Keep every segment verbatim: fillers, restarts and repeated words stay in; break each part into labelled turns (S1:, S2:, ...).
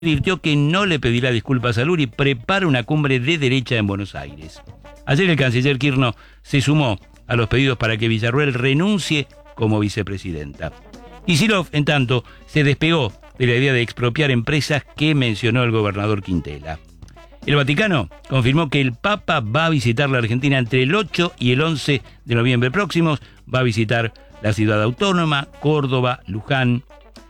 S1: advirtió que no le pedirá disculpas a Lula y prepara una cumbre de derecha en Buenos Aires. Ayer el canciller Kirchner se sumó a los pedidos para que Villarruel renuncie como vicepresidenta. Kicillof, en tanto, se despegó de la idea de expropiar empresas que mencionó el gobernador Quintela. El Vaticano confirmó que el Papa va a visitar la Argentina entre el ocho y el once de noviembre próximos. Va a visitar la ciudad autónoma, Córdoba, Luján.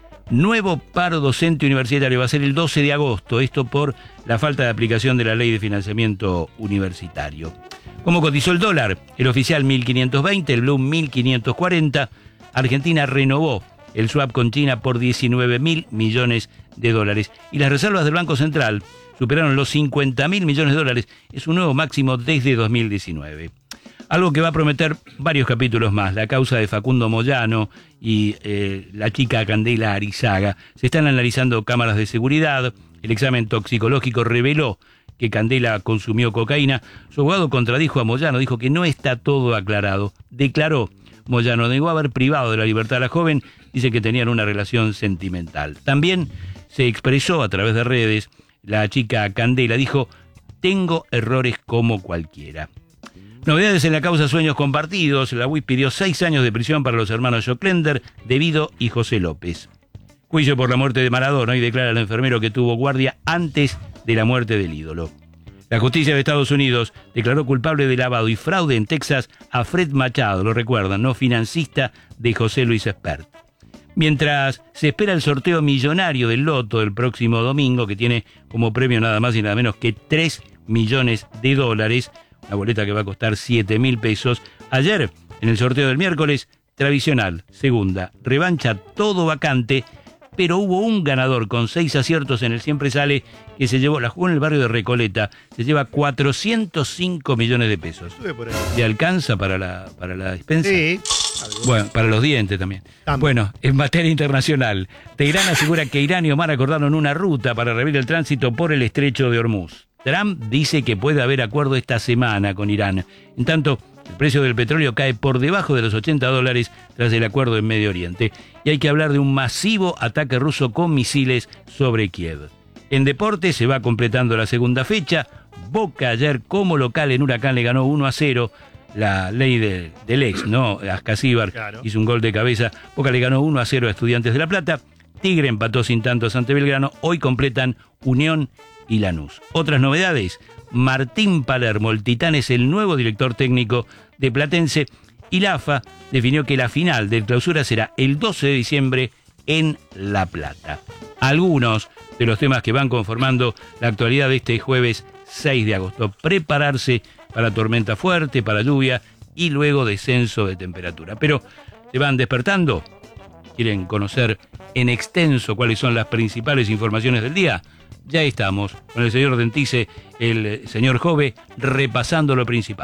S1: Nuevo paro docente universitario va a ser el doce de agosto, esto por la falta de aplicación de la ley de financiamiento universitario. ¿Cómo cotizó el dólar? El oficial mil quinientos veinte, el blue mil quinientos cuarenta. Argentina renovó el swap con China por diecinueve mil millones de dólares. Y las reservas del Banco Central superaron los cincuenta mil millones de dólares. Es un nuevo máximo desde dos mil diecinueve. Algo que va a prometer varios capítulos más. La causa de Facundo Moyano y eh, la chica Candela Arizaga. Se están analizando cámaras de seguridad. El examen toxicológico reveló que Candela consumió cocaína. Su abogado contradijo a Moyano, dijo que no está todo aclarado. Declaró, Moyano negó haber privado de la libertad a la joven, dice que tenían una relación sentimental. También se expresó a través de redes, la chica Candela dijo, tengo errores como cualquiera. Novedades en la causa Sueños Compartidos. La U I pidió seis años de prisión para los hermanos Joclender, Devido y José López. Juicio por la muerte de Maradona y declara al enfermero que tuvo guardia antes de la muerte del ídolo. La justicia de Estados Unidos declaró culpable de lavado y fraude en Texas a Fred Machado, lo recuerdan, no financista de José Luis Espert. Mientras se espera el sorteo millonario del loto del próximo domingo, que tiene como premio nada más y nada menos que tres millones de dólares, una boleta que va a costar siete mil pesos. Ayer, en el sorteo del miércoles, tradicional, segunda, revancha todo vacante, pero hubo un ganador con seis aciertos en el Siempre Sale que se llevó, la jugó en el barrio de Recoleta, se lleva cuatrocientos cinco millones de pesos. ¿Le alcanza para la, para la despensa?
S2: Sí.
S1: Bueno, para los dientes también. también. Bueno, en materia internacional, Teherán asegura que Irán y Omán acordaron una ruta para revivir el tránsito por el estrecho de Hormuz. Trump dice que puede haber acuerdo esta semana con Irán. En tanto, el precio del petróleo cae por debajo de los ochenta dólares tras el acuerdo en Medio Oriente. Y hay que hablar de un masivo ataque ruso con misiles sobre Kiev. En deporte se va completando la segunda fecha. Boca ayer como local en Huracán le ganó uno a cero. La ley de, del ex, ¿no? Ascasíbar claro. Hizo un gol de cabeza. Boca le ganó uno a cero a Estudiantes de La Plata. Tigre empató sin tantos ante Belgrano. Hoy completan Unión y Lanús. Otras novedades. Martín Palermo, el Titán, es el nuevo director técnico de Platense y la A F A definió que la final del clausura será el doce de diciembre en La Plata. Algunos de los temas que van conformando la actualidad de este jueves seis de agosto. Prepararse para tormenta fuerte, para lluvia y luego descenso de temperatura. Pero se van despertando. ¿Quieren conocer en extenso cuáles son las principales informaciones del día? Ya estamos con el señor Dentice, el señor Jove, repasando lo principal.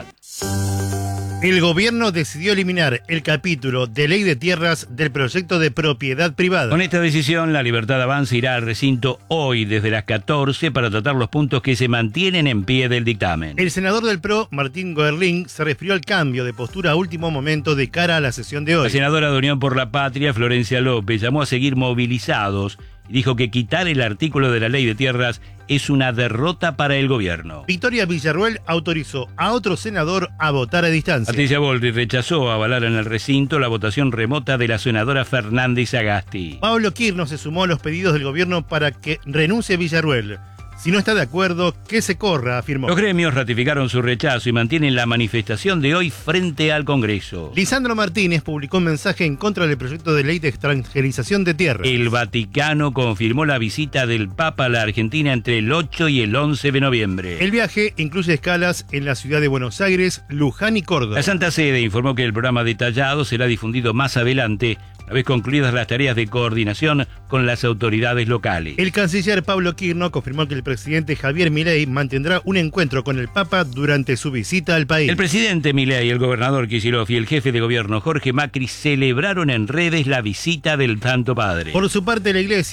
S2: El gobierno decidió eliminar el capítulo de ley de tierras del proyecto de propiedad privada.
S1: Con esta decisión, la Libertad Avanza irá al recinto hoy desde las catorce para tratar los puntos que se mantienen en pie del dictamen.
S2: El senador del P R O, Martín Goerling, se refirió al cambio de postura a último momento de cara a la sesión de hoy.
S1: La senadora de Unión por la Patria, Florencia López, llamó a seguir movilizados y dijo que quitar el artículo de la ley de tierras es una derrota para el gobierno.
S2: Victoria Villarruel autorizó a otro senador a votar a distancia.
S1: Patricia Bullrich rechazó avalar en el recinto la votación remota de la senadora Fernández Agasti.
S2: Pablo Kirchner se sumó a los pedidos del gobierno para que renuncie Villarruel. Si no está de acuerdo, que se corra, afirmó.
S1: Los gremios ratificaron su rechazo y mantienen la manifestación de hoy frente al Congreso.
S2: Lisandro Martínez publicó un mensaje en contra del proyecto de ley de extranjerización de tierras.
S1: El Vaticano confirmó la visita del Papa a la Argentina entre el ocho y el once de noviembre.
S2: El viaje incluye escalas en la ciudad de Buenos Aires, Luján y Córdoba.
S1: La Santa Sede informó que el programa detallado será difundido más adelante, una vez concluidas las tareas de coordinación con las autoridades locales.
S2: El canciller Pablo Kirchner confirmó que el presidente Javier Milei mantendrá un encuentro con el Papa durante su visita al país.
S1: El presidente Milei, el gobernador Kicillof y el jefe de gobierno Jorge Macri celebraron en redes la visita del Santo Padre.
S2: Por su parte, la Iglesia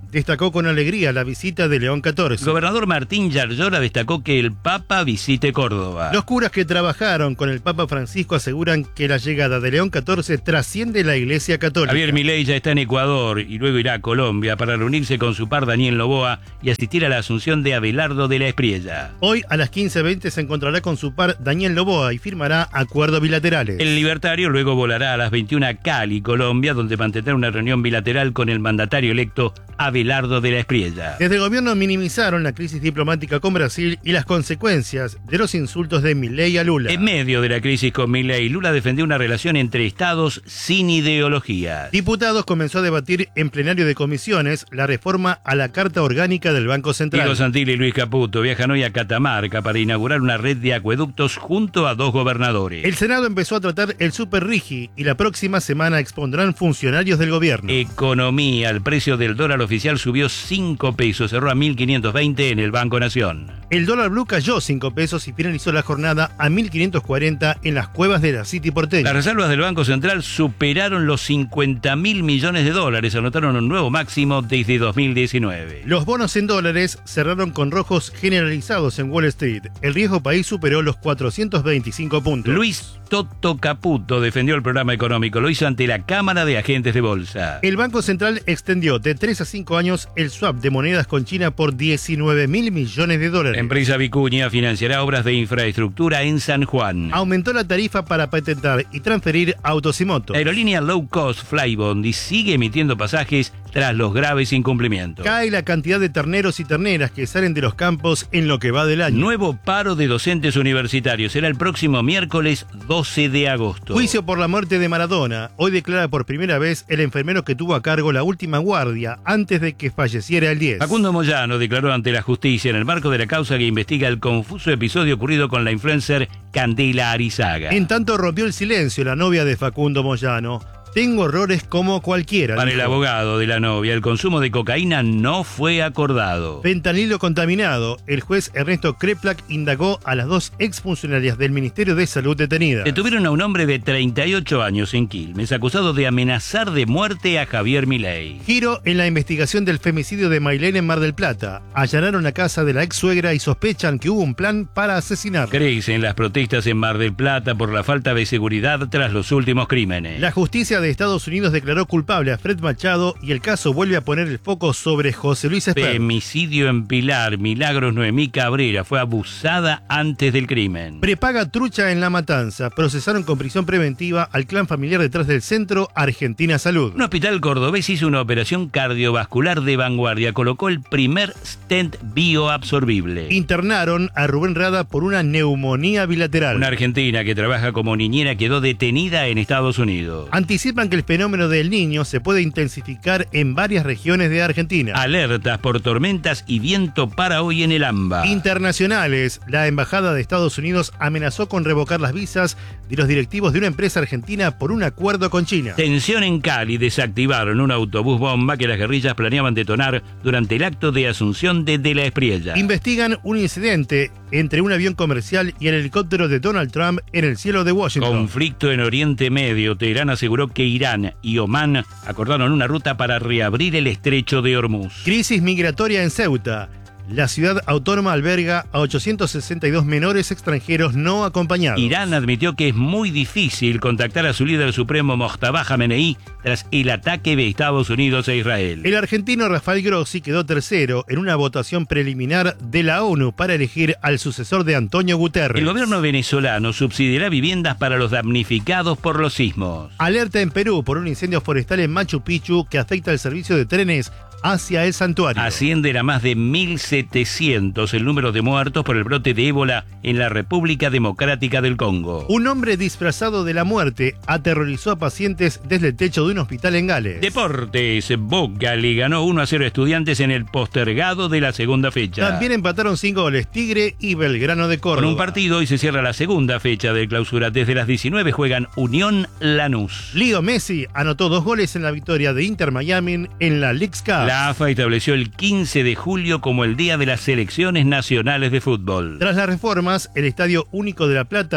S2: destacó con alegría la visita de León catorce.
S1: El gobernador Martín Yarlora destacó que el Papa visite Córdoba.
S2: Los curas que trabajaron con el Papa Francisco aseguran que la llegada de León catorce trasciende la Iglesia Católica.
S1: Javier Milei ya está en Ecuador y luego irá a Colombia para reunirse con su par Daniel Noboa y asistir a la asunción de Abelardo de la Espriella.
S2: Hoy a las quince veinte se encontrará con su par Daniel Noboa y firmará acuerdos bilaterales.
S1: El libertario luego volará a las veintiuna a Cali, Colombia, donde mantendrá una reunión bilateral con el mandatario electo Abelardo de la Espriella.
S2: Desde el gobierno minimizaron la crisis diplomática con Brasil y las consecuencias de los insultos de Milei a Lula.
S1: En medio de la crisis con Milei, Lula defendió una relación entre estados sin ideología.
S2: Diputados comenzó a debatir en plenario de comisiones la reforma a la Carta Orgánica del Banco Central.
S1: Diego Santilli y Luis Caputo viajan hoy a Catamarca para inaugurar una red de acueductos junto a dos gobernadores.
S2: El Senado empezó a tratar el Super Rigi y la próxima semana expondrán funcionarios del gobierno.
S1: Economía, el precio del dólar oficial subió cinco pesos, cerró a mil quinientos veinte en el Banco Nación.
S2: El dólar blue cayó cinco pesos y finalizó la jornada a mil quinientos cuarenta en las cuevas de la City porteña.
S1: Las reservas del Banco Central superaron los cincuenta mil millones de dólares, anotaron un nuevo máximo desde dos mil diecinueve.
S2: Los bonos en dólares cerraron con rojos generalizados en Wall Street. El riesgo país superó los cuatrocientos veinticinco puntos.
S1: Luis Toto Caputo defendió el programa económico, lo hizo ante la Cámara de Agentes de Bolsa.
S2: El Banco Central extendió de tres a cinco años el swap de monedas con China por diecinueve mil millones de dólares.
S1: La empresa Vicuña financiará obras de infraestructura en San Juan.
S2: Aumentó la tarifa para patentar y transferir autos y motos.
S1: La aerolínea low cost Flybondi sigue emitiendo pasajes tras los graves incumplimientos.
S2: Cae la cantidad de terneros y terneras que salen de los campos en lo que va del año.
S1: Nuevo paro de docentes universitarios será el próximo miércoles doce de agosto.
S2: Juicio por la muerte de Maradona. Hoy declara por primera vez el enfermero que tuvo a cargo la última guardia antes de que falleciera el diez.
S1: Facundo Moyano declaró ante la justicia en el marco de la causa que investiga el confuso episodio ocurrido con la influencer Candela Arizaga.
S2: En tanto rompió el silencio la novia de Facundo Moyano. Tengo errores como cualquiera.
S1: Para
S2: dijo.
S1: el abogado de la novia, el consumo de cocaína no fue acordado.
S2: Fentanilo contaminado. El juez Ernesto Kreplak indagó a las dos exfuncionarias del Ministerio de Salud detenidas.
S1: Detuvieron a un hombre de treinta y ocho años en Quilmes, acusado de amenazar de muerte a Javier Milei.
S2: Giro en la investigación del femicidio de Mailén en Mar del Plata. Allanaron la casa de la ex suegra y sospechan que hubo un plan para asesinarla.
S1: Crecen las protestas en Mar del Plata por la falta de seguridad tras los últimos crímenes.
S2: La justicia de Estados Unidos declaró culpable a Fred Machado y el caso vuelve a poner el foco sobre José Luis Esper.
S1: Femicidio en Pilar. Milagros Noemí Cabrera fue abusada antes del crimen.
S2: Prepaga trucha en La Matanza. Procesaron con prisión preventiva al clan familiar detrás del Centro Argentina Salud.
S1: Un hospital cordobés hizo una operación cardiovascular de vanguardia. Colocó el primer stent bioabsorbible.
S2: Internaron a Rubén Rada por una neumonía bilateral.
S1: Una argentina que trabaja como niñera quedó detenida en Estados Unidos.
S2: Anticipan que el fenómeno del Niño se puede intensificar en varias regiones de Argentina.
S1: Alertas por tormentas y viento para hoy en el AMBA.
S2: Internacionales. La Embajada de Estados Unidos amenazó con revocar las visas de los directivos de una empresa argentina por un acuerdo con China.
S1: Tensión en Cali. Desactivaron un autobús bomba que las guerrillas planeaban detonar durante el acto de asunción de De la Espriella.
S2: Investigan un incidente entre un avión comercial y el helicóptero de Donald Trump en el cielo de Washington.
S1: Conflicto en Oriente Medio. Teherán aseguró que Irán y Omán acordaron una ruta para reabrir el estrecho de Hormuz.
S2: Crisis migratoria en Ceuta. La ciudad autónoma alberga a ochocientos sesenta y dos menores extranjeros no acompañados.
S1: Irán admitió que es muy difícil contactar a su líder supremo Mojtaba Jamenei tras el ataque de Estados Unidos a Israel.
S2: El argentino Rafael Grossi quedó tercero en una votación preliminar de la ONU para elegir al sucesor de Antonio Guterres.
S1: El gobierno venezolano subsidiará viviendas para los damnificados por los sismos.
S2: Alerta en Perú por un incendio forestal en Machu Picchu que afecta el servicio de trenes hacia el santuario.
S1: Ascienden a más de mil setecientos el número de muertos por el brote de ébola en la República Democrática del Congo.
S2: Un hombre disfrazado de la muerte aterrorizó a pacientes desde el techo de un hospital en Gales.
S1: Deportes. Boca le ganó uno a cero a Estudiantes en el postergado de la segunda fecha.
S2: También empataron sin goles Tigre y Belgrano de Córdoba.
S1: Con un partido hoy se cierra la segunda fecha de clausura. Desde las diecinueve juegan Unión Lanús.
S2: Leo Messi anotó dos goles en la victoria de Inter Miami en la Leagues Cup.
S1: La A F A estableció el quince de julio como el Día de las Selecciones Nacionales de Fútbol.
S2: Tras las reformas, el Estadio Único de La Plata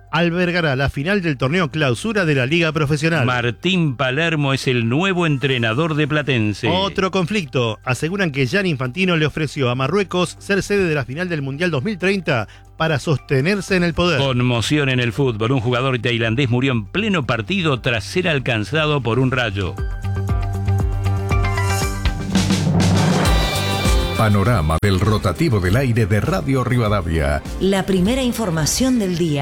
S2: albergará la final del torneo clausura de la Liga Profesional.
S1: Martín Palermo es el nuevo entrenador de Platense.
S2: Otro conflicto. Aseguran que Gianni Infantino le ofreció a Marruecos ser sede de la final del Mundial dos mil treinta para sostenerse en el poder.
S1: Conmoción en el fútbol. Un jugador tailandés murió en pleno partido tras ser alcanzado por un rayo.
S3: Panorama del rotativo del aire de Radio Rivadavia.
S4: La primera información del día.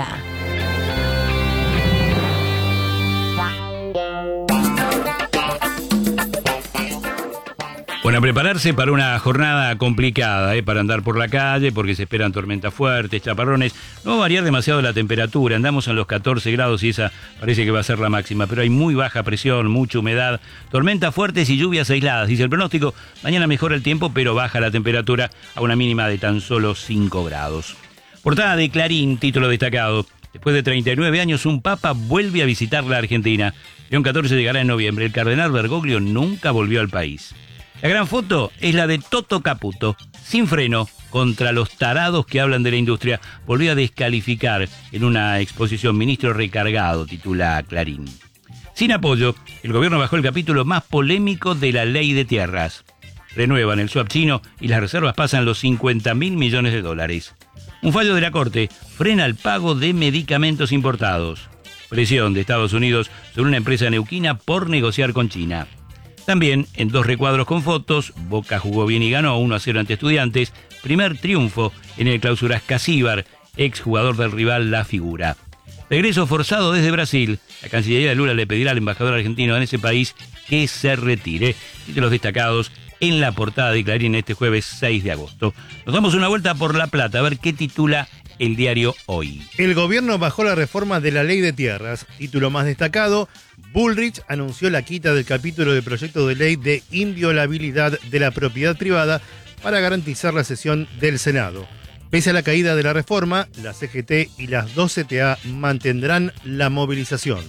S1: Bueno, prepararse para una jornada complicada, ¿eh? Para andar por la calle, porque se esperan tormentas fuertes, chaparrones. No va a variar demasiado la temperatura, andamos en los catorce grados y esa parece que va a ser la máxima, pero hay muy baja presión, mucha humedad, tormentas fuertes y lluvias aisladas. Dice el pronóstico, mañana mejora el tiempo, pero baja la temperatura a una mínima de tan solo cinco grados. Portada de Clarín, título destacado. Después de treinta y nueve años, un papa vuelve a visitar la Argentina. León catorce llegará en noviembre. El cardenal Bergoglio nunca volvió al país. La gran foto es la de Toto Caputo, sin freno, contra los tarados que hablan de la industria. Volvió a descalificar en una exposición ministro recargado, titula Clarín. Sin apoyo, el gobierno bajó el capítulo más polémico de la ley de tierras. Renuevan el swap chino y las reservas pasan los cincuenta mil millones de dólares. Un fallo de la Corte frena el pago de medicamentos importados. Presión de Estados Unidos sobre una empresa neuquina por negociar con China. También, en dos recuadros con fotos, Boca jugó bien y ganó uno a cero ante Estudiantes. Primer triunfo en el Clausuras Casíbar, exjugador del rival La Figura. Regreso forzado desde Brasil. La Cancillería de Lula le pedirá al embajador argentino en ese país que se retire. Títulos destacados en la portada de Clarín este jueves seis de agosto. Nos damos una vuelta por La Plata a ver qué titula el diario Hoy.
S2: El gobierno bajó la reforma de la ley de tierras. Título más destacado, Bullrich anunció la quita del capítulo del proyecto de ley de inviolabilidad de la propiedad privada para garantizar la sesión del Senado. Pese a la caída de la reforma, la C G T y las dos C T A mantendrán la movilización.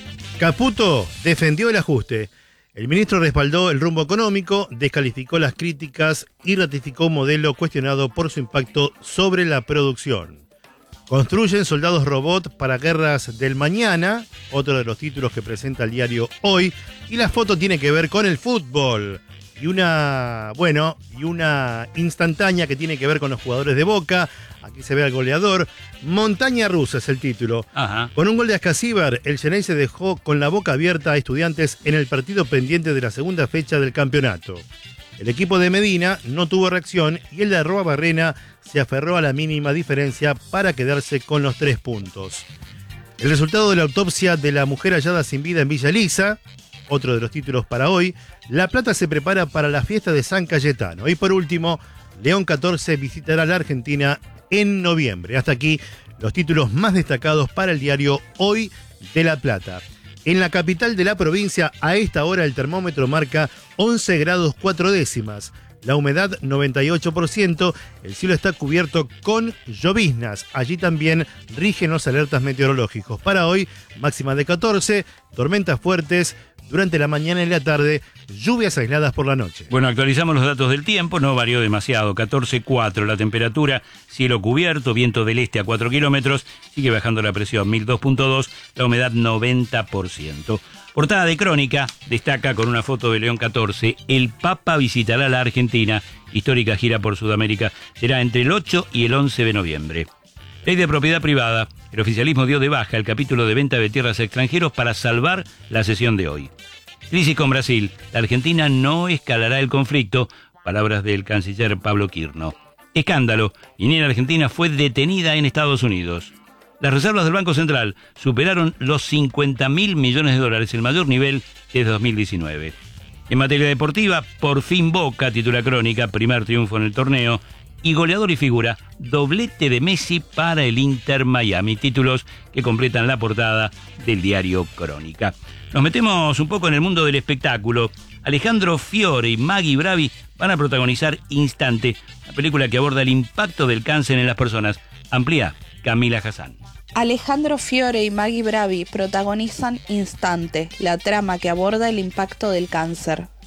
S2: Caputo defendió el ajuste. El ministro respaldó el rumbo económico, descalificó las críticas y ratificó un modelo cuestionado por su impacto sobre la producción. Construyen soldados robot para guerras del mañana, otro de los títulos que presenta el diario Hoy, y la foto tiene que ver con el fútbol. Y una, bueno, y una instantánea que tiene que ver con los jugadores de Boca. Aquí se ve al goleador. Montaña rusa es el título.
S1: Ajá.
S2: Con un gol de Ascasíbar, el Xeneize se dejó con la boca abierta a Estudiantes en el partido pendiente de la segunda fecha del campeonato. El equipo de Medina no tuvo reacción y el de Arroabarrena se aferró a la mínima diferencia para quedarse con los tres puntos. El resultado de la autopsia de la mujer hallada sin vida en Villa Elisa, otro de los títulos para hoy. La Plata se prepara para la fiesta de San Cayetano. Y por último, León catorce visitará la Argentina en noviembre. Hasta aquí los títulos más destacados para el diario Hoy de La Plata. En la capital de la provincia, a esta hora el termómetro marca once grados cuatro décimas. La humedad noventa y ocho por ciento, el cielo está cubierto con lloviznas. Allí también rigen los alertas meteorológicos. Para hoy, máxima de catorce, tormentas fuertes durante la mañana y la tarde, lluvias aisladas por la noche.
S1: Bueno, actualizamos los datos del tiempo, no varió demasiado, catorce coma cuatro la temperatura, cielo cubierto, viento del este a cuatro kilómetros, sigue bajando la presión mil dos punto dos, la humedad noventa por ciento. Portada de Crónica destaca con una foto de León catorce, el Papa visitará la Argentina, histórica gira por Sudamérica, será entre el ocho y el once de noviembre. Ley de propiedad privada, el oficialismo dio de baja el capítulo de venta de tierras a extranjeros para salvar la sesión de hoy. Crisis con Brasil, la Argentina no escalará el conflicto, palabras del canciller Pablo Quirno. Escándalo, minera argentina fue detenida en Estados Unidos. Las reservas del Banco Central superaron los cincuenta mil millones de dólares, el mayor nivel desde dos mil diecinueve. En materia deportiva, por fin Boca, titula Crónica, primer triunfo en el torneo, y goleador y figura, doblete de Messi para el Inter Miami, títulos que completan la portada del diario Crónica. Nos metemos un poco en el mundo del espectáculo. Alejandro Fiore y Maggie Bravi van a protagonizar Instante, una película que aborda el impacto del cáncer en las personas. Amplía Camila Hassan.
S5: Alejandro Fiore y Maggie Bravi protagonizan Instante, la trama que aborda el impacto del cáncer.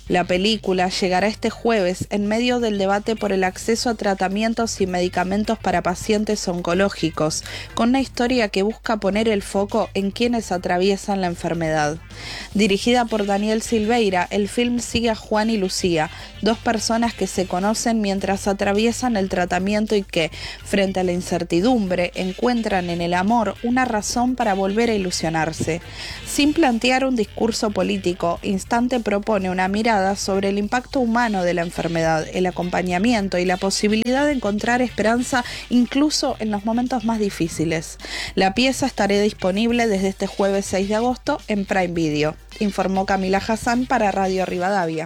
S5: La película llegará este jueves en medio del debate por el acceso a tratamientos y medicamentos para pacientes oncológicos, con una historia que busca poner el foco en quienes atraviesan la enfermedad. Dirigida por Daniel Silveira, el film sigue a Juan y Lucía, dos personas que se conocen mientras atraviesan el tratamiento y que, frente a la incertidumbre, encuentran en el amor una razón para volver a ilusionarse. Sin plantear un discurso político, Instante propone una mirada sobre el impacto humano de la enfermedad, el acompañamiento y la posibilidad de encontrar esperanza incluso en los momentos más difíciles. La pieza estará disponible desde este jueves seis de agosto en Prime Video, informó Camila Hassan para Radio Rivadavia.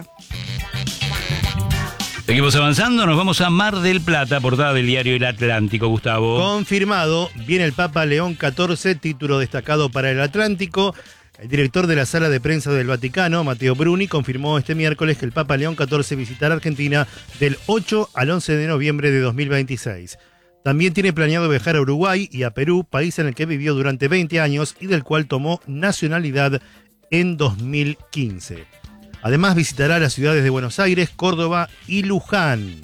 S1: Seguimos avanzando, nos vamos a Mar del Plata, portada del diario El Atlántico, Gustavo.
S2: Confirmado, viene el Papa León catorce, título destacado para El Atlántico. El director de la Sala de Prensa del Vaticano, Matteo Bruni, confirmó este miércoles que el Papa León catorce visitará Argentina del ocho al once de noviembre de dos mil veintiséis. También tiene planeado viajar a Uruguay y a Perú, país en el que vivió durante veinte años y del cual tomó nacionalidad en dos mil quince. Además visitará las ciudades de Buenos Aires, Córdoba y Luján.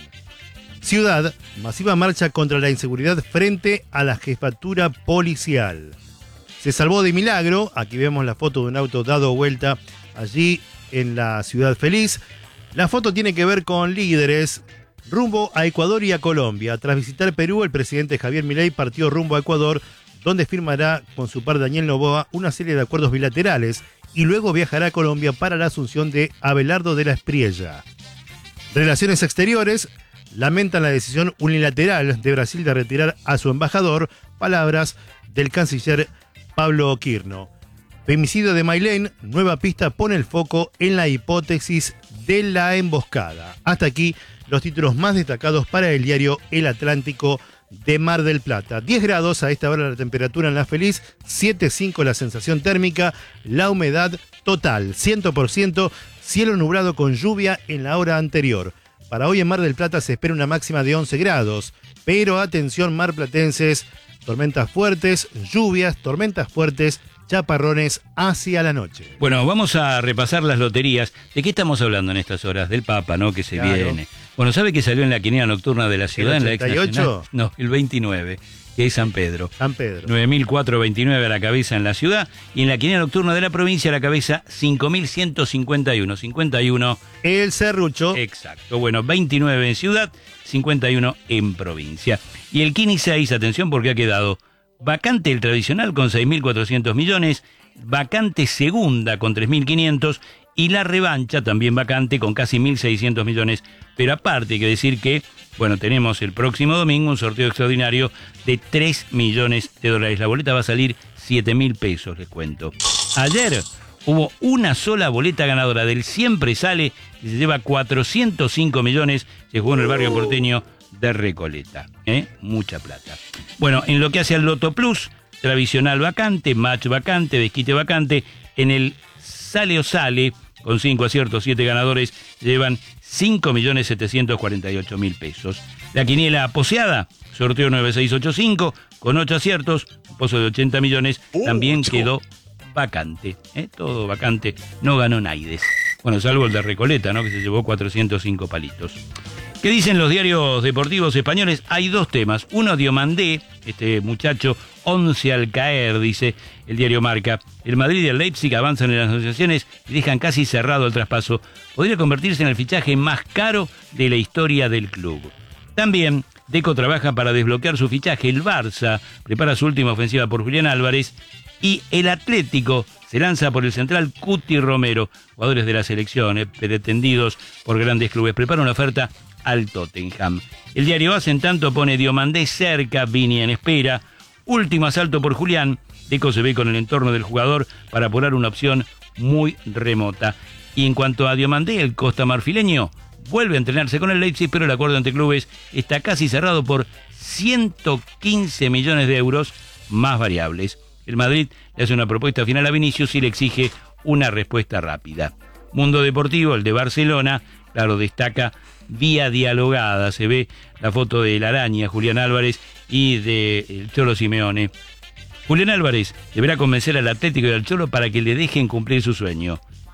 S2: Ciudad, masiva marcha contra la inseguridad frente a la jefatura policial. Se salvó de milagro, aquí vemos la foto de un auto dado vuelta allí en la Ciudad Feliz. La foto tiene que ver con líderes rumbo a Ecuador y a Colombia. Tras visitar Perú, el presidente Javier Milei partió rumbo a Ecuador, donde firmará con su par Daniel Noboa una serie de acuerdos bilaterales y luego viajará a Colombia para la asunción de Abelardo de la Espriella. Relaciones Exteriores lamentan la decisión unilateral de Brasil de retirar a su embajador, palabras del canciller Pablo Quirno. Femicidio de Mailén, nueva pista pone el foco en la hipótesis de la emboscada. Hasta aquí los títulos más destacados para el diario El Atlántico de Mar del Plata. diez grados a esta hora la temperatura en La Feliz, siete coma cinco la sensación térmica, la humedad total, cien por ciento, cielo nublado con lluvia en la hora anterior. Para hoy en Mar del Plata se espera una máxima de once grados, pero atención marplatenses, tormentas fuertes, lluvias, tormentas fuertes, chaparrones hacia la noche.
S1: Bueno, vamos a repasar las loterías. ¿De qué estamos hablando en estas horas? Del Papa, ¿no? Que se
S2: Claro.
S1: viene. Bueno, ¿sabe que salió en la quiniela nocturna de la ciudad?
S2: ¿El
S1: en la ex
S2: ochenta y ocho?
S1: nacional? No, el veintinueve, que es San Pedro.
S2: San Pedro.
S1: nueve mil cuatrocientos veintinueve a la cabeza en la ciudad y en la quiniela nocturna de la provincia a la cabeza cinco mil ciento cincuenta y uno. cincuenta y uno.
S2: El Serrucho.
S1: Exacto. Bueno, veintinueve en ciudad, cincuenta y uno en provincia. Y el Kini seis, atención porque ha quedado vacante el tradicional con seis mil cuatrocientos millones, vacante segunda con tres mil quinientos y la revancha también vacante con casi mil seiscientos millones. Pero aparte hay que decir que, bueno, tenemos el próximo domingo un sorteo extraordinario de tres millones de dólares. La boleta va a salir siete mil pesos, les cuento. Ayer hubo una sola boleta ganadora del Siempre Sale que se lleva cuatrocientos cinco millones, se jugó en el barrio porteño de Recoleta, ¿eh? Mucha plata. Bueno, en lo que hace al Loto Plus, tradicional vacante, match vacante, desquite vacante, en el Sale o Sale, con cinco aciertos, siete ganadores, llevan cinco millones setecientos cuarenta y ocho mil pesos. La quiniela poseada, sorteo nueve seis ocho cinco, con ocho aciertos, un pozo de ochenta millones, también quedó vacante, ¿eh? Todo vacante, no ganó Naides. Bueno, salvo el de Recoleta, ¿no? Que se llevó cuatrocientos cinco palitos. ¿Qué dicen los diarios deportivos españoles? Hay dos temas. Uno, Diomandé, este muchacho, once al caer, dice el diario Marca. El Madrid y el Leipzig avanzan en las negociaciones y dejan casi cerrado el traspaso. Podría convertirse en el fichaje más caro de la historia del club. También, Deco trabaja para desbloquear su fichaje. El Barça prepara su última ofensiva por Julián Álvarez. Y el Atlético se lanza por el central Cuti Romero. Jugadores de la selección, eh, pretendidos por grandes clubes. Prepara una oferta al Tottenham. El diario A C, en tanto, pone Diomandé cerca, Vini en espera. Último asalto por Julián. Deco se ve con el entorno del jugador para apurar una opción muy remota. Y en cuanto a Diomandé, el costamarfileño vuelve a entrenarse con el Leipzig, pero el acuerdo entre clubes está casi cerrado por ciento quince millones de euros más variables. El Madrid le hace una propuesta final a Vinicius y le exige una respuesta rápida. Mundo Deportivo, el de Barcelona, claro, destaca vía dialogada. Se ve la foto de la araña, Julián Álvarez, y de el Cholo Simeone. Julián Álvarez deberá convencer al Atlético y al Cholo para que le dejen cumplir su sueño.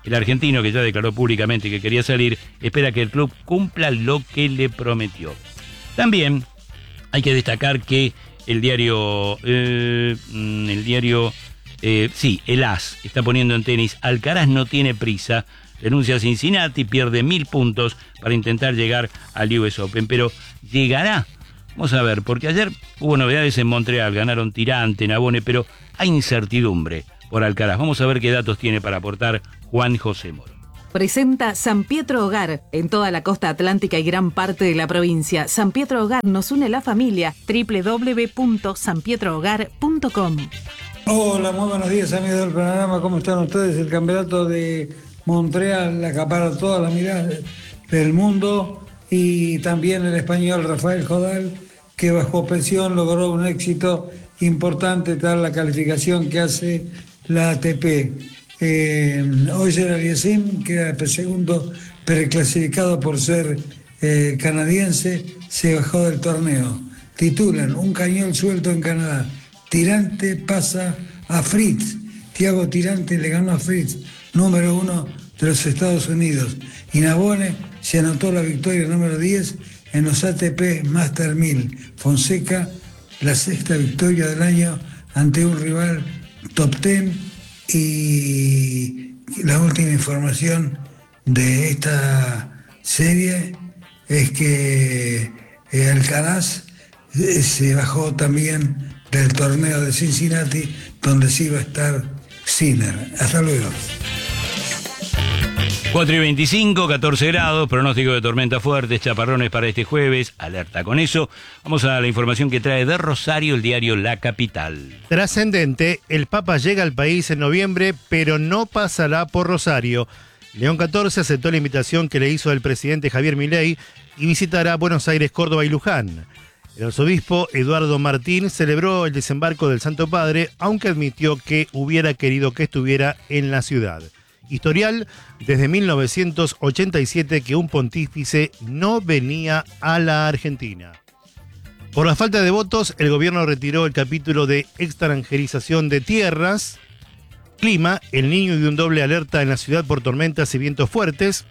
S1: El argentino, que ya declaró públicamente que quería salir, espera que el club cumpla lo que le prometió. También hay que destacar que el diario, eh, el diario, eh, sí, el As está poniendo en tenis: Alcaraz no tiene prisa, renuncia a Cincinnati, pierde mil puntos para intentar llegar al U S Open, pero ¿llegará? Vamos a ver, porque ayer hubo novedades en Montreal, ganaron Tirante, Nabone, pero hay incertidumbre por Alcaraz. Vamos a ver qué datos tiene para aportar Juan José Moro.
S6: Presenta San Pietro Hogar en toda la costa atlántica y gran parte de la provincia. San Pietro Hogar nos une la familia. doble u doble u doble u punto san pietro hogar punto com.
S7: Hola, muy buenos días, amigos del programa. ¿Cómo están ustedes? El campeonato de Montreal acapara todas las miradas del mundo, y también el español Rafael Jodal, que bajo presión logró un éxito importante tras la calificación que hace la A T P. Eh, Oyer Aliassime, que era el segundo preclasificado por ser eh, canadiense, se bajó del torneo. Titulan: un cañón suelto en Canadá. Tirante pasa a Fritz. Thiago Tirante le ganó a Fritz, número uno de los Estados Unidos. Y Nabone se anotó la victoria número diez en los A T P Master mil. Fonseca, la sexta victoria del año ante un rival top diez. Y la última información de esta serie es que eh, Alcaraz eh, se bajó también del torneo de Cincinnati, donde sí iba a estar Sinner. Hasta luego.
S1: cuatro y veinticinco, catorce grados, pronóstico de tormentas fuertes, chaparrones para este jueves, alerta con eso. Vamos a la información que trae de Rosario el diario La Capital.
S2: Trascendente: el Papa llega al país en noviembre, pero no pasará por Rosario. León catorce aceptó la invitación que le hizo el presidente Javier Milei y visitará Buenos Aires, Córdoba y Luján. El arzobispo Eduardo Martín celebró el desembarco del Santo Padre, aunque admitió que hubiera querido que estuviera en la ciudad. Historial: desde mil novecientos ochenta y siete que un pontífice no venía a la Argentina. Por la falta de votos, el gobierno retiró el capítulo de extranjerización de tierras. Clima: el Niño dio un doble alerta en la ciudad por tormentas y vientos fuertes.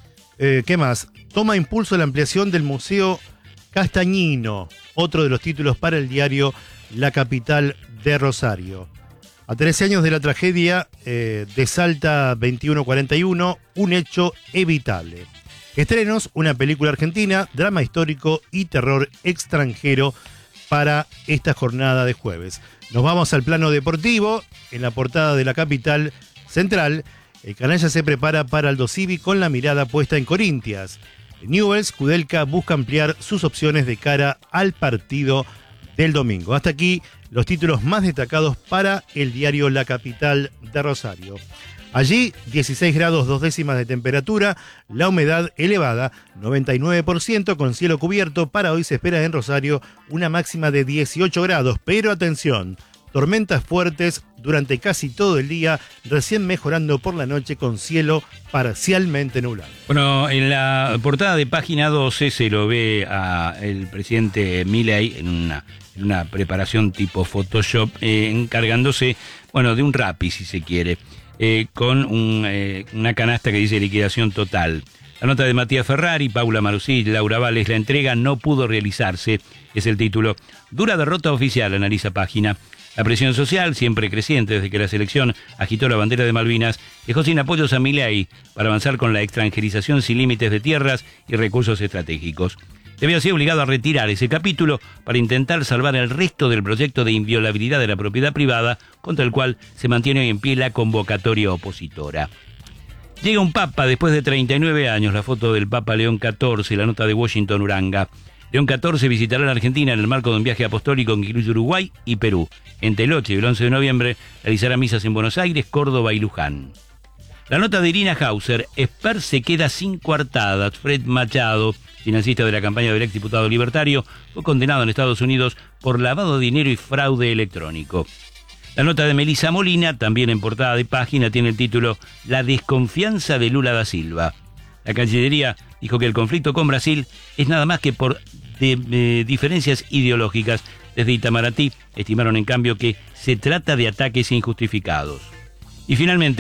S2: Eh, ¿Qué más? Toma impulso la ampliación del Museo Castañino, otro de los títulos para el diario La Capital de Rosario. A trece años de la tragedia eh, de Salta veintiuno cuarenta y uno, un hecho evitable. Estrenos: una película argentina, drama histórico y terror extranjero para esta jornada de jueves. Nos vamos al plano deportivo. En la portada de La Capital Central, el canalla se prepara para Aldo Civi con la mirada puesta en Corinthians. Newell's, Kudelka busca ampliar sus opciones de cara al partido del domingo. Hasta aquí los títulos más destacados para el diario La Capital de Rosario. Allí, dieciséis grados dos décimas de temperatura, la humedad elevada, noventa y nueve por ciento, con cielo cubierto. Para hoy se espera en Rosario una máxima de dieciocho grados, pero atención, tormentas fuertes durante casi todo el día, recién mejorando por la noche con cielo parcialmente nublado.
S1: Bueno, en la portada de página doce se lo ve a el presidente Milei en una, en una preparación tipo Photoshop, eh, encargándose, bueno, de un Rappi, si se quiere, eh, con un, eh, una canasta que dice liquidación total. La nota de Matías Ferrari, Paula Marusí, Laura Vales: la entrega no pudo realizarse, es el título. Dura derrota oficial, analiza página. La presión social, siempre creciente desde que la selección agitó la bandera de Malvinas, dejó sin apoyos a Milei para avanzar con la extranjerización sin límites de tierras y recursos estratégicos. Debía ser obligado a retirar ese capítulo para intentar salvar el resto del proyecto de inviolabilidad de la propiedad privada, contra el cual se mantiene hoy en pie la convocatoria opositora. Llega un papa después de treinta y nueve años, la foto del Papa León catorce, la nota de Washington Uranga. León catorce visitará la Argentina en el marco de un viaje apostólico que incluye Uruguay y Perú. Entre el ocho y el once de noviembre realizará misas en Buenos Aires, Córdoba y Luján. La nota de Irina Hauser: Esper se queda sin coartadas. Fred Machado, financista de la campaña del exdiputado libertario, fue condenado en Estados Unidos por lavado de dinero y fraude electrónico. La nota de Melissa Molina, también en portada de página, tiene el título La desconfianza de Lula da Silva. La Cancillería dijo que el conflicto con Brasil es nada más que por de, de, diferencias ideológicas. Desde Itamaraty estimaron en cambio que se trata de ataques injustificados. Y finalmente,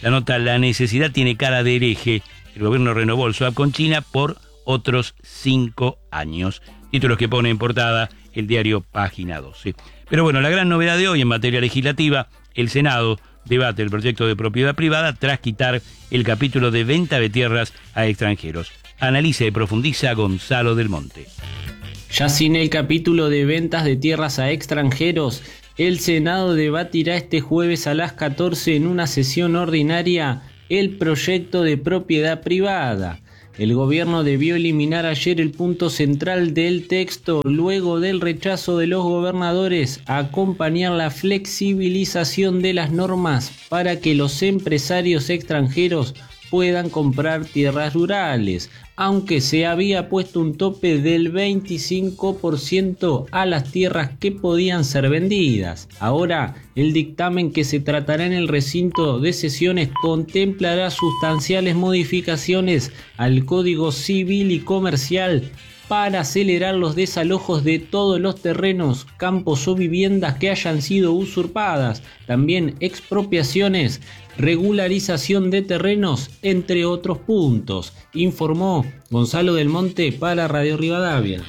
S1: La nota La necesidad tiene cara de hereje. El gobierno renovó el swap con China por otros cinco años. Títulos que pone en portada el diario Página doce. Pero bueno, la gran novedad de hoy en materia legislativa, el Senado debate el proyecto de propiedad privada tras quitar el capítulo de venta de tierras a extranjeros. Analiza y profundiza Gonzalo del Monte.
S8: Ya sin el capítulo de ventas de tierras a extranjeros, el Senado debatirá este jueves a las catorce en una sesión ordinaria el proyecto de propiedad privada. El gobierno debió eliminar ayer el punto central del texto luego del rechazo de los gobernadores a acompañar la flexibilización de las normas para que los empresarios extranjeros puedan comprar tierras rurales, aunque se había puesto un tope del veinticinco por ciento a las tierras que podían ser vendidas. Ahora, el dictamen que se tratará en el recinto de sesiones contemplará sustanciales modificaciones al Código Civil y Comercial para acelerar los desalojos de todos los terrenos, campos o viviendas que hayan sido usurpadas, también expropiaciones, regularización de terrenos, entre otros puntos, informó Gonzalo del Monte para Radio Rivadavia.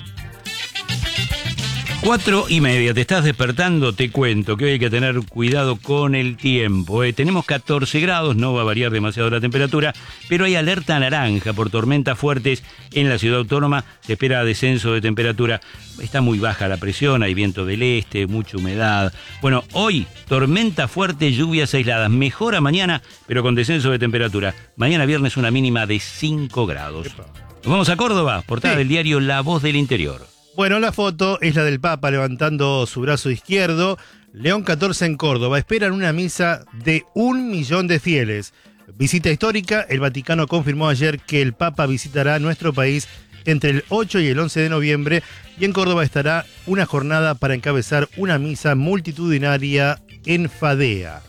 S1: Cuatro y media, te estás despertando, te cuento que hoy hay que tener cuidado con el tiempo. Eh. Tenemos catorce grados, no va a variar demasiado la temperatura, pero hay alerta naranja por tormentas fuertes en la ciudad autónoma. Se espera descenso de temperatura. Está muy baja la presión, hay viento del este, mucha humedad. Bueno, hoy tormenta fuerte, lluvias aisladas. Mejora mañana, pero con descenso de temperatura. Mañana viernes una mínima de cinco grados. Nos vamos a Córdoba, portada sí. del diario La Voz del Interior.
S2: Bueno, la foto es la del Papa levantando su brazo izquierdo. León catorce en Córdoba. Esperan una misa de un millón de fieles. Visita histórica. El Vaticano confirmó ayer que el Papa visitará nuestro país entre el ocho y el once de noviembre. Y en Córdoba estará una jornada para encabezar una misa multitudinaria en Fadea.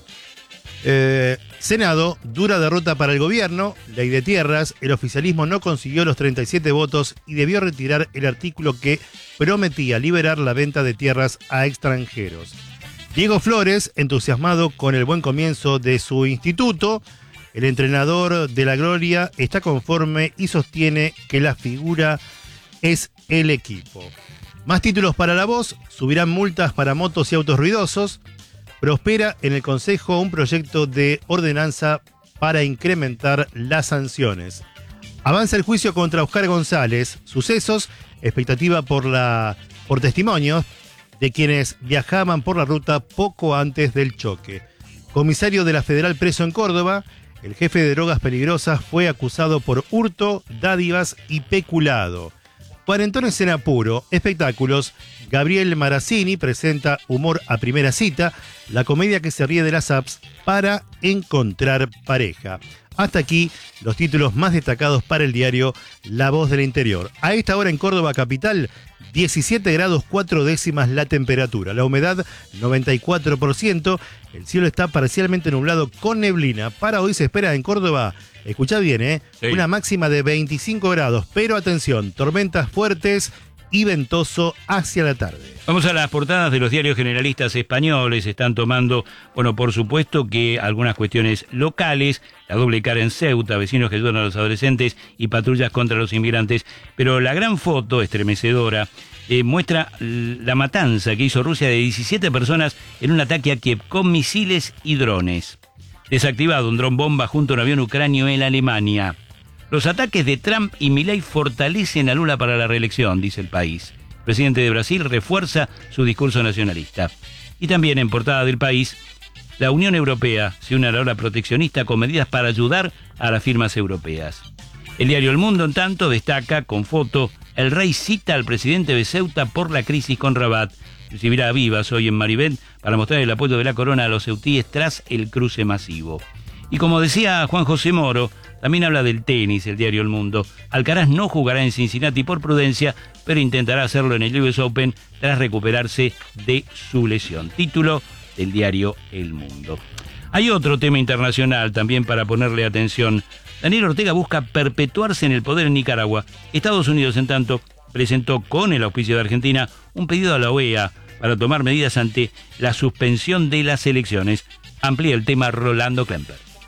S2: Eh, Senado, dura derrota para el gobierno, ley de tierras, el oficialismo no consiguió los treinta y siete votos y debió retirar el artículo que prometía liberar la venta de tierras a extranjeros. Diego Flores, entusiasmado con el buen comienzo de su instituto, el entrenador de la Gloria está conforme y sostiene que la figura es el equipo. Más títulos para La Voz, subirán multas para motos y autos ruidosos. Prospera en el Consejo un proyecto de ordenanza para incrementar las sanciones. Avanza el juicio contra Oscar González. Sucesos, expectativa por, la, por testimonios de quienes viajaban por la ruta poco antes del choque. Comisario de la Federal preso en Córdoba. El jefe de drogas peligrosas fue acusado por hurto, dádivas y peculado. Cuarentones en apuro, espectáculos. Gabriel Marazzini presenta Humor a primera cita, la comedia que se ríe de las apps para encontrar pareja. Hasta aquí los títulos más destacados para el diario La Voz del Interior. A esta hora en Córdoba capital, diecisiete grados cuatro décimas la temperatura. La humedad, noventa y cuatro por ciento. El cielo está parcialmente nublado con neblina. Para hoy se espera en Córdoba, escuchá bien, ¿eh? Sí. Una máxima de veinticinco grados. Pero atención, tormentas fuertes y ventoso hacia la tarde.
S1: Vamos a las portadas de los diarios generalistas españoles. Están tomando, bueno, por supuesto que algunas cuestiones locales, la doble cara en Ceuta, vecinos que ayudan a los adolescentes y patrullas contra los inmigrantes. Pero la gran foto, estremecedora, eh, muestra la matanza que hizo Rusia de diecisiete personas en un ataque a Kiev con misiles y drones. Desactivado un dron bomba junto a un avión ucranio en Alemania. Los ataques de Trump y Milei fortalecen a Lula para la reelección, dice El País. El presidente de Brasil refuerza su discurso nacionalista. Y también en portada del País, la Unión Europea se une a la ola proteccionista con medidas para ayudar a las firmas europeas. El diario El Mundo, en tanto, destaca con foto: el rey cita al presidente de Ceuta por la crisis con Rabat. Recibirá a Vivas hoy en Maribel para mostrar el apoyo de la corona a los ceutíes tras el cruce masivo. Y como decía Juan José Moro, también habla del tenis, el diario El Mundo. Alcaraz no jugará en Cincinnati por prudencia, pero intentará hacerlo en el U S Open tras recuperarse de su lesión. Título del diario El Mundo. Hay otro tema internacional también para ponerle atención. Daniel Ortega busca perpetuarse en el poder en Nicaragua. Estados Unidos, en tanto, presentó con el auspicio de Argentina un pedido a la O E A para tomar medidas ante la suspensión de las elecciones. Amplía el tema Rolando Klemper.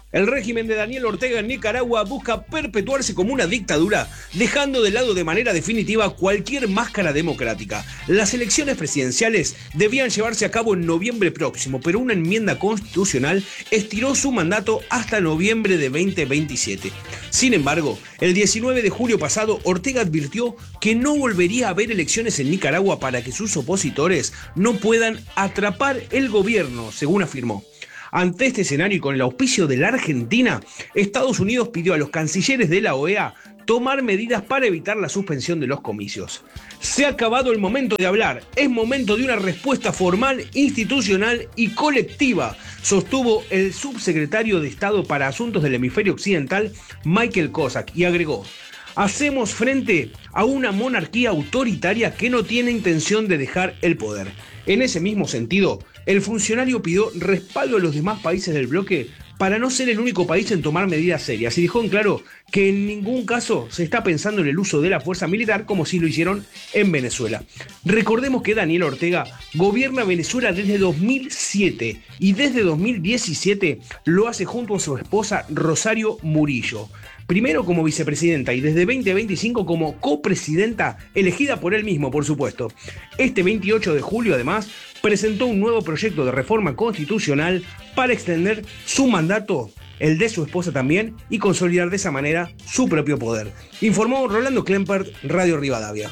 S9: El régimen de Daniel Ortega en Nicaragua busca perpetuarse como una dictadura, dejando de lado de manera definitiva cualquier máscara democrática. Las elecciones presidenciales debían llevarse a cabo en noviembre próximo, pero una enmienda constitucional estiró su mandato hasta noviembre de veinte veintisiete. Sin embargo, el diecinueve de julio pasado, Ortega advirtió que no volvería a haber elecciones en Nicaragua para que sus opositores no puedan atrapar el gobierno, según afirmó. Ante este escenario y con el auspicio de la Argentina, Estados Unidos pidió a los cancilleres de la O E A tomar medidas para evitar la suspensión de los comicios. Se ha acabado el momento de hablar, es momento de una respuesta formal, institucional y colectiva, sostuvo el subsecretario de Estado para Asuntos del Hemisferio Occidental, Michael Kozak, y agregó: hacemos frente a una monarquía autoritaria que no tiene intención de dejar el poder. En ese mismo sentido, el funcionario pidió respaldo a los demás países del bloque para no ser el único país en tomar medidas serias y dejó en claro que en ningún caso se está pensando en el uso de la fuerza militar como si lo hicieron en Venezuela. Recordemos que Daniel Ortega gobierna Venezuela desde dos mil siete y desde dos mil diecisiete lo hace junto a su esposa Rosario Murillo. Primero como vicepresidenta y desde veinte veinticinco como copresidenta, elegida por él mismo, por supuesto. Este veintiocho de julio, además, presentó un nuevo proyecto de reforma constitucional para extender su mandato, el de su esposa también, y consolidar de esa manera su propio poder. Informó Rolando Klempert, Radio Rivadavia.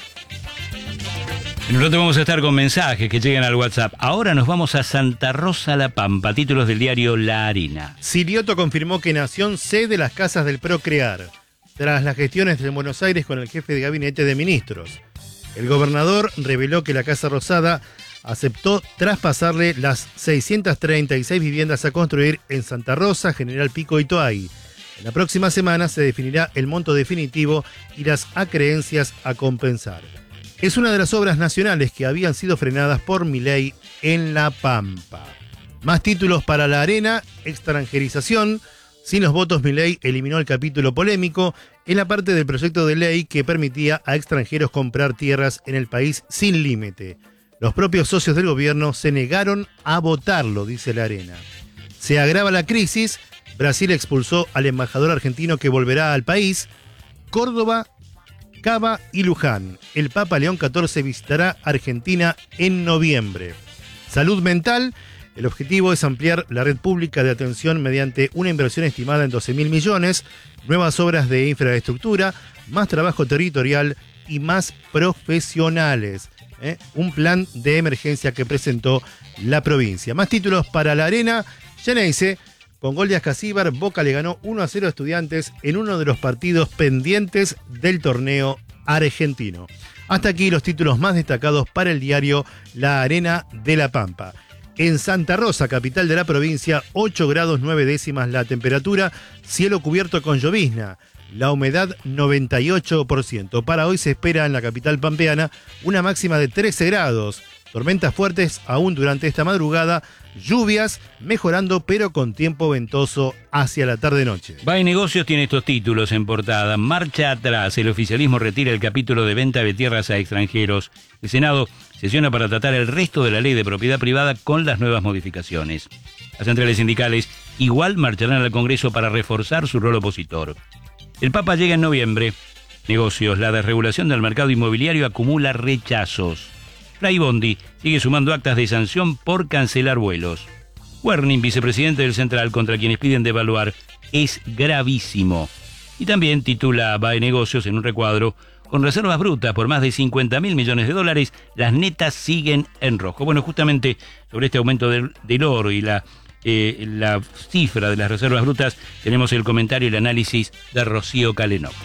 S1: En un rato vamos a estar con mensajes que llegan al WhatsApp. Ahora nos vamos a Santa Rosa La Pampa, títulos del diario La Arena.
S2: Silioto confirmó que Nación cede las casas del Procrear, tras las gestiones de Buenos Aires con el jefe de gabinete de ministros. El gobernador reveló que la Casa Rosada aceptó traspasarle las seiscientas treinta y seis viviendas a construir en Santa Rosa, General Pico y Toay. En la próxima semana se definirá el monto definitivo y las acreencias a compensar. Es una de las obras nacionales que habían sido frenadas por Milei en La Pampa. Más títulos para La Arena: extranjerización. Sin los votos, Milei eliminó el capítulo polémico en la parte del proyecto de ley que permitía a extranjeros comprar tierras en el país sin límite. Los propios socios del gobierno se negaron a votarlo, dice La Arena. Se agrava la crisis. Brasil expulsó al embajador argentino que volverá al país. Córdoba, Cava y Luján. El Papa León catorce visitará Argentina en noviembre. Salud mental. El objetivo es ampliar la red pública de atención mediante una inversión estimada en doce mil millones, nuevas obras de infraestructura, más trabajo territorial y más profesionales. ¿Eh? Un plan de emergencia que presentó la provincia. Más títulos para La Arena. Geneise. Con gol de Ascasíbar, Boca le ganó uno a cero a Estudiantes en uno de los partidos pendientes del torneo argentino. Hasta aquí los títulos más destacados para el diario La Arena de La Pampa. En Santa Rosa, capital de la provincia, ocho grados nueve décimas la temperatura, cielo cubierto con llovizna, la humedad noventa y ocho por ciento. Para hoy se espera en la capital pampeana una máxima de trece grados. Tormentas fuertes aún durante esta madrugada, lluvias mejorando pero con tiempo ventoso hacia la tarde-noche.
S1: Va y Negocios tiene estos títulos en portada. Marcha atrás, el oficialismo retira el capítulo de venta de tierras a extranjeros. El Senado sesiona para tratar el resto de la ley de propiedad privada con las nuevas modificaciones. Las centrales sindicales igual marcharán al Congreso para reforzar su rol opositor. El Papa llega en noviembre. Negocios, la desregulación del mercado inmobiliario acumula rechazos. Fray Bondi sigue sumando actas de sanción por cancelar vuelos. Werning, vicepresidente del Central, contra quienes piden devaluar, es gravísimo. Y también titula B A E Negocios en un recuadro: con reservas brutas por más de cincuenta mil millones de dólares, las netas siguen en rojo. Bueno, justamente sobre este aumento del, del oro y la, eh, la cifra de las reservas brutas, tenemos el comentario y el análisis de Rocío Calenop.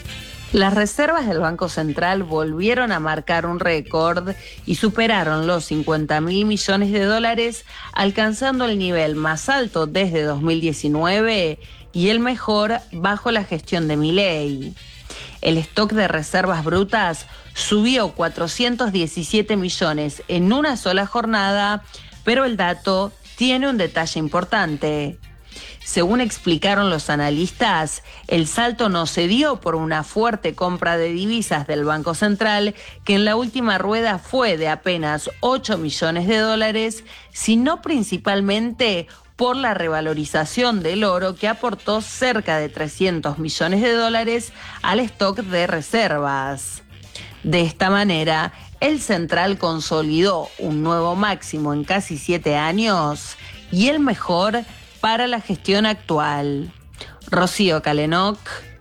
S10: Las reservas del Banco Central volvieron a marcar un récord y superaron los cincuenta mil millones de dólares, alcanzando el nivel más alto desde dos mil diecinueve y el mejor bajo la gestión de Milei. El stock de reservas brutas subió cuatrocientos diecisiete millones en una sola jornada, pero el dato tiene un detalle importante. Según explicaron los analistas, el salto no se dio por una fuerte compra de divisas del Banco Central, que en la última rueda fue de apenas ocho millones de dólares, sino principalmente por la revalorización del oro que aportó cerca de trescientos millones de dólares al stock de reservas. De esta manera, el Central consolidó un nuevo máximo en casi siete años y el mejor para la gestión actual. Rocío Calenoc,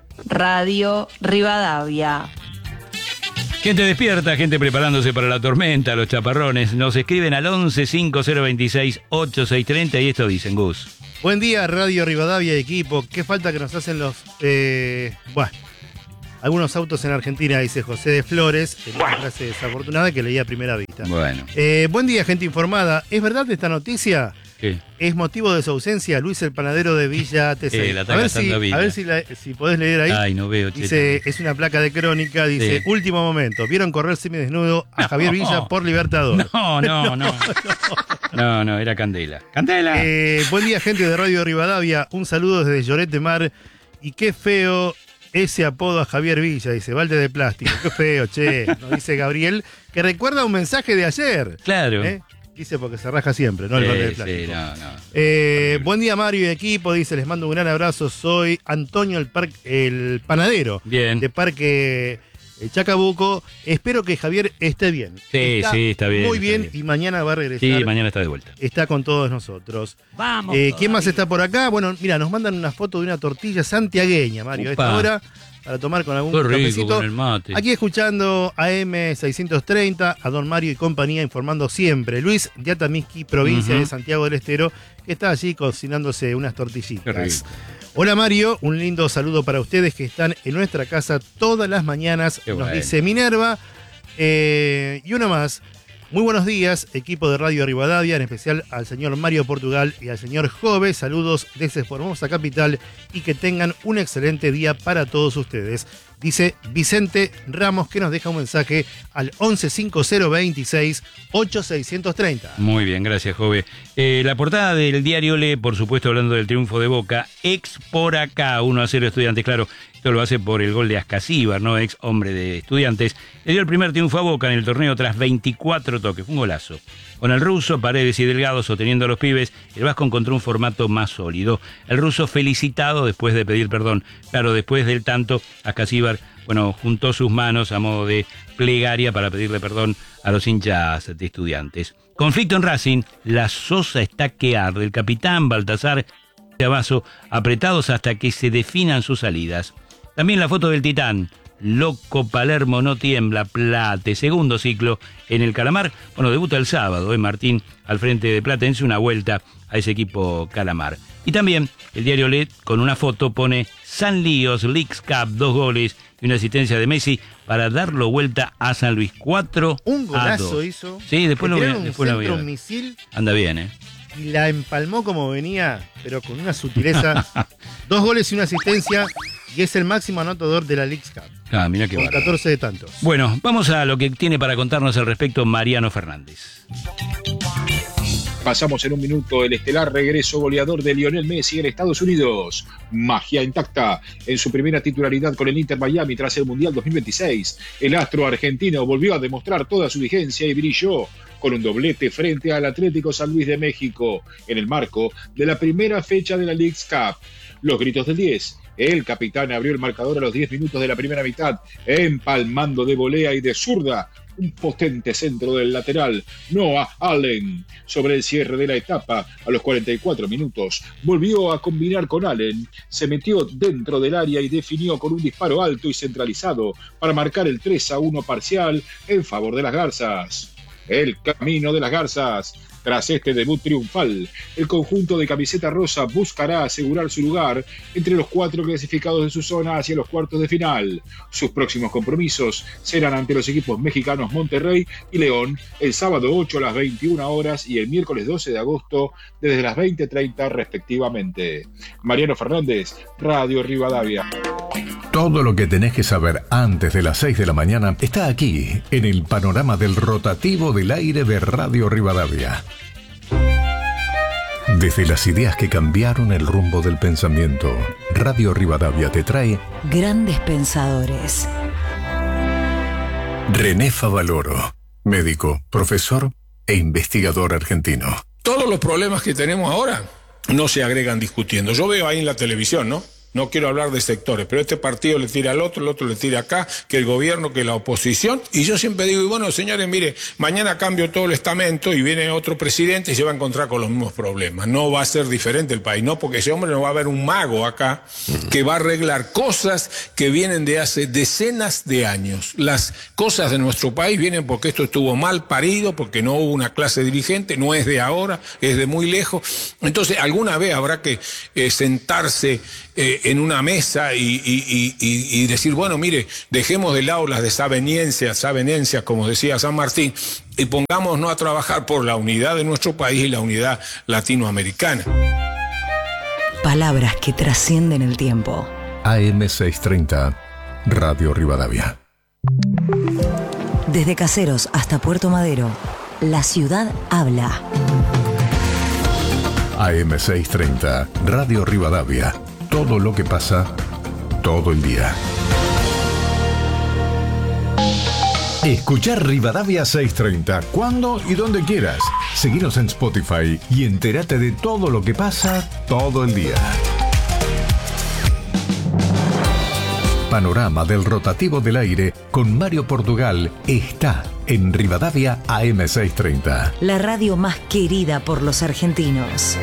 S10: Radio Rivadavia.
S1: Gente despierta, gente preparándose para la tormenta, los chaparrones. Nos escriben al once cinco cero veintiséis ochenta y seis treinta y esto dicen, Gus.
S2: Buen día, Radio Rivadavia, equipo. Qué falta que nos hacen los... Eh, bueno, algunos autos en Argentina, dice José de Flores, en una frase desafortunada que leía a primera vista.
S1: Bueno.
S2: Eh, buen día, gente informada. ¿Es verdad esta noticia?
S1: ¿Qué?
S2: ¿Es motivo de su ausencia Luis el panadero de Villa T C?
S1: Eh, la está
S2: a ver si,
S1: gastando Villa.
S2: a ver si, la, si podés leer ahí.
S1: Ay, no veo,
S2: Dice,
S1: cheta.
S2: es una placa de crónica, dice,
S1: Sí.
S2: último momento. ¿Vieron correr semidesnudo a
S1: No.
S2: Javier Villa por Libertador?
S1: No, no, no. No, no, era Candela. ¡Candela!
S2: Eh, buen día, gente de Radio Rivadavia. Un saludo desde Lloret de Mar. Y qué feo ese apodo a Javier Villa, dice, balde de plástico. Qué feo, che. Nos dice Gabriel, que recuerda un mensaje de ayer.
S1: Claro.
S2: ¿Eh? Dice porque se raja siempre, ¿no? El
S1: Sí,
S2: balde de
S1: sí,
S2: plástico.
S1: no, no.
S2: Eh, buen día, Mario y equipo. Dice, les mando un gran abrazo. Soy Antonio, el, par- el panadero.
S1: Bien.
S2: De Parque eh, Chacabuco. Espero que Javier esté bien.
S1: Sí, sí, está bien,
S2: Muy
S1: está
S2: bien,
S1: bien.
S2: y mañana va a regresar.
S1: Sí, mañana está de vuelta.
S2: Está con todos nosotros.
S1: Vamos.
S2: Eh, ¿Quién más está por acá? Bueno, mira, nos mandan una foto de una tortilla santiagueña, Mario, a esta
S1: Upa.
S2: hora, para tomar con algún
S1: Qué rico
S2: cafecito.
S1: con el mate.
S2: Aquí escuchando a M seiscientos treinta, a Don Mario y compañía, informando siempre. Luis de Atamisqui, provincia
S1: Ujú.
S2: de Santiago del Estero, que está allí cocinándose unas
S1: Qué
S2: tortillitas.
S1: rico.
S2: Hola Mario, un lindo saludo para ustedes que están en nuestra casa todas las mañanas,
S1: Qué
S2: nos
S1: bueno.
S2: dice Minerva. Eh, y uno más. Muy buenos días, equipo de Radio Rivadavia, en especial al señor Mario Portugal y al señor Jove. Saludos desde Formosa Capital y que tengan un excelente día para todos ustedes. Dice Vicente Ramos, que nos deja un mensaje al once cinco cero veintiséis ochenta y seis treinta.
S1: Muy bien, gracias, Jove. Eh, la portada del diario Le, por supuesto, hablando del triunfo de Boca, ex por acá, uno a cero Estudiantes, claro, esto lo hace por el gol de Ascasíbar, ¿no? Ex hombre de Estudiantes. Le dio el primer triunfo a Boca en el torneo tras veinticuatro toques, fue un golazo. Con el ruso, Paredes y Delgado sosteniendo a los pibes, el Vasco encontró un formato más sólido. El ruso felicitado después de pedir perdón. Claro, después del tanto, Ascasíbar, bueno, juntó sus manos a modo de plegaria para pedirle perdón a los hinchas de Estudiantes. Conflicto en Racing, la sosa está que arde. El capitán Baltasar y Abazo apretados hasta que se definan sus salidas. También la foto del Titán. Loco Palermo no tiembla, Plate, segundo ciclo en el Calamar. Bueno, debuta el sábado, ¿eh? Martín al frente de Platense, una vuelta a ese equipo Calamar. Y también el diario Le, con una foto, pone San Líos, Leagues Cup, dos goles y una asistencia de Messi para darlo vuelta a San Luis, cuatro
S2: Un
S1: a
S2: golazo
S1: dos.
S2: hizo.
S1: Sí, después
S2: Le
S1: lo voy a-
S2: tiraron un
S1: después lo voy a
S2: centro,
S1: ver.
S2: un misil,
S1: Anda bien, ¿eh?
S2: y la empalmó como venía, pero con una sutileza. Dos goles y una asistencia, y es el máximo anotador de la Leagues Cup,
S1: Ah, mira qué
S2: con
S1: bárbaro.
S2: catorce de tantos.
S1: Bueno, vamos a lo que tiene para contarnos al respecto Mariano Fernández.
S11: Pasamos en un minuto el estelar regreso goleador de Lionel Messi en Estados Unidos. Magia intacta en su primera titularidad con el Inter Miami tras el Mundial dos mil veintiséis. El astro argentino volvió a demostrar toda su vigencia y brilló con un doblete frente al Atlético San Luis de México en el marco de la primera fecha de la Leagues Cup. Los gritos del diez. El capitán abrió el marcador a los diez minutos de la primera mitad, empalmando de volea y de zurda un potente centro del lateral, Noah Allen. Sobre el cierre de la etapa, a los cuarenta y cuatro minutos, volvió a combinar con Allen, se metió dentro del área y definió con un disparo alto y centralizado para marcar el tres a uno parcial en favor de las Garzas. El camino de las Garzas. Tras este debut triunfal, el conjunto de camiseta rosa buscará asegurar su lugar entre los cuatro clasificados de su zona hacia los cuartos de final. Sus próximos compromisos serán ante los equipos mexicanos Monterrey y León el sábado ocho a las veintiuna horas y el miércoles doce de agosto desde las veinte treinta respectivamente. Mariano Fernández, Radio Rivadavia.
S3: Todo lo que tenés que saber antes de las seis de la mañana está aquí, en el panorama del rotativo del aire de Radio Rivadavia. Desde las ideas que cambiaron el rumbo del pensamiento, Radio Rivadavia te trae
S4: Grandes Pensadores.
S3: René Favaloro, médico, profesor e investigador argentino.
S12: Todos los problemas que tenemos ahora no se agregan discutiendo. Yo veo ahí en la televisión, ¿no? No quiero hablar de sectores, pero este partido le tira al otro, el otro le tira acá, que el gobierno, que la oposición. Y yo siempre digo, y bueno, señores, mire, mañana cambio todo el estamento y viene otro presidente y se va a encontrar con los mismos problemas. No va a ser diferente el país, no, porque ese hombre no va a haber un mago acá que va a arreglar cosas que vienen de hace decenas de años. Las cosas de nuestro país vienen porque esto estuvo mal parido, porque no hubo una clase dirigente, no es de ahora, es de muy lejos. Entonces, alguna vez habrá que eh, sentarse eh, en una mesa y, y, y, y decir, bueno, mire, dejemos de lado las desavenencias, desavenencias, como decía San Martín, y pongámonos a trabajar por la unidad de nuestro país y la unidad latinoamericana.
S4: Palabras que trascienden el tiempo.
S3: A M seiscientos treinta, Radio Rivadavia.
S4: Desde Caseros hasta Puerto Madero, la ciudad habla.
S3: A M seiscientos treinta, Radio Rivadavia. Todo lo que pasa, todo el día. Escuchar Rivadavia seiscientos treinta, cuando y donde quieras. Seguinos en Spotify y entérate de todo lo que pasa, todo el día. Panorama del rotativo del aire con Mario Portugal está en Rivadavia A M seiscientos treinta.
S4: La radio más querida por los argentinos.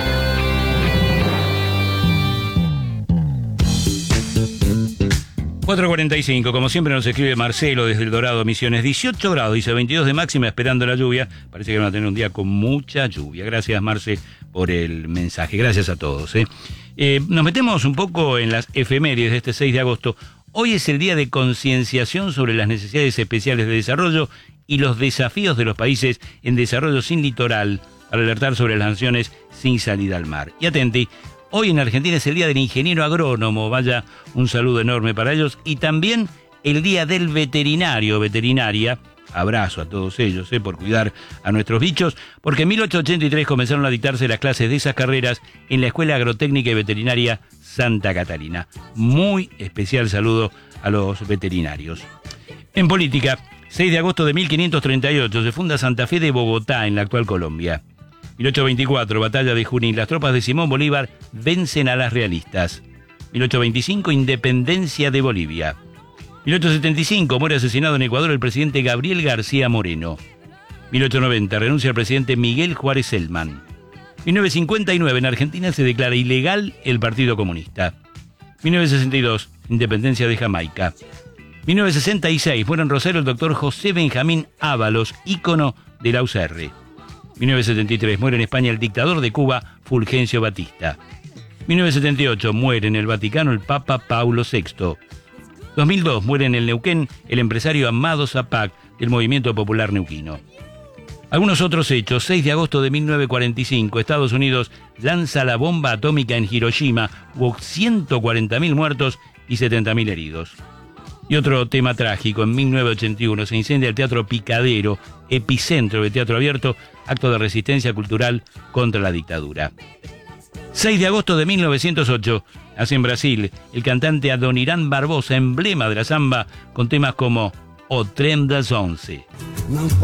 S1: cuatro cuarenta y cinco, como siempre nos escribe Marcelo desde El Dorado, Misiones. dieciocho grados, dice veintidós de máxima, esperando la lluvia. Parece que van a tener un día con mucha lluvia. Gracias, Marce, por el mensaje. Gracias a todos. ¿eh? Eh, nos metemos un poco en las efemérides de este seis de agosto. Hoy es el día de concienciación sobre las necesidades especiales de desarrollo y los desafíos de los países en desarrollo sin litoral, para alertar sobre las naciones sin salida al mar. Y atenti, hoy en Argentina es el Día del Ingeniero Agrónomo, vaya, un saludo enorme para ellos, y también el Día del Veterinario, veterinaria, abrazo a todos ellos eh, por cuidar a nuestros bichos, porque en mil ochocientos ochenta y tres comenzaron a dictarse las clases de esas carreras en la Escuela Agrotécnica y Veterinaria Santa Catalina. Muy especial saludo a los veterinarios. En política, seis de agosto de mil quinientos treinta y ocho se funda Santa Fe de Bogotá, en la actual Colombia. mil ochocientos veinticuatro, Batalla de Junín, las tropas de Simón Bolívar vencen a las realistas. mil ochocientos veinticinco, Independencia de Bolivia. mil ochocientos setenta y cinco, muere asesinado en Ecuador el presidente Gabriel García Moreno. mil ochocientos noventa, renuncia el presidente Miguel Juárez Celman. mil novecientos cincuenta y nueve, en Argentina se declara ilegal el Partido Comunista. mil novecientos sesenta y dos, independencia de Jamaica. mil novecientos sesenta y seis, muere en Rosario el doctor José Benjamín Ábalos, ícono de la U C R. mil novecientos setenta y tres, muere en España el dictador de Cuba, Fulgencio Batista. mil novecientos setenta y ocho, muere en el Vaticano el Papa Paulo sexto. dos mil dos, muere en el Neuquén el empresario Amado Zapac, del Movimiento Popular Neuquino. Algunos otros hechos. seis de agosto de mil novecientos cuarenta y cinco, Estados Unidos lanza la bomba atómica en Hiroshima, hubo ciento cuarenta mil muertos y setenta mil heridos. Y otro tema trágico, en mil novecientos ochenta y uno se incendia el Teatro Picadero, epicentro de teatro abierto, acto de resistencia cultural contra la dictadura. seis de agosto de mil novecientos ocho, nace en Brasil el cantante Adoniran Barbosa, emblema de la samba, con temas como O Trem das Once.